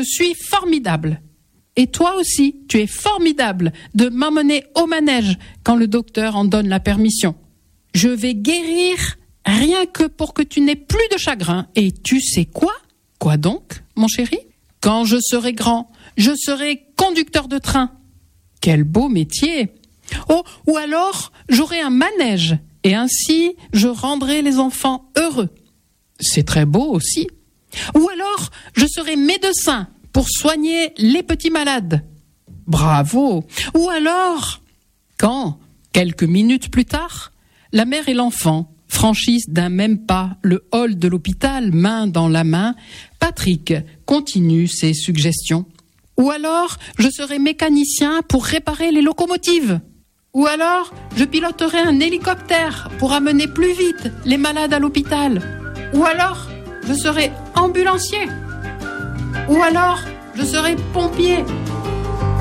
suis formidable. Et toi aussi, tu es formidable de m'emmener au manège quand le docteur en donne la permission. Je vais guérir rien que pour que tu n'aies plus de chagrin. Et tu sais quoi ? Quoi donc, mon chéri ? Quand je serai grand, je serai conducteur de train. Quel beau métier ! Oh, ou alors, j'aurai un manège et ainsi, je rendrai les enfants heureux. C'est très beau aussi. Ou alors, je serai médecin pour soigner les petits malades. Bravo. Ou alors, quand, quelques minutes plus tard, la mère et l'enfant franchissent d'un même pas le hall de l'hôpital, main dans la main, Patrick continue ses suggestions. Ou alors, je serai mécanicien pour réparer les locomotives. Ou alors, je piloterai un hélicoptère pour amener plus vite les malades à l'hôpital. Ou alors, je serai ambulancier. Ou alors, je serai pompier